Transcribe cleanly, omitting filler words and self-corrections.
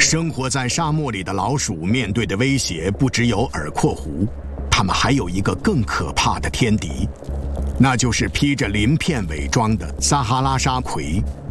生活在沙漠里的老鼠面对的威胁不只有耳廓狐，它们还有一个更可怕的天敌，那就是披着鳞片伪装的撒哈拉沙葵。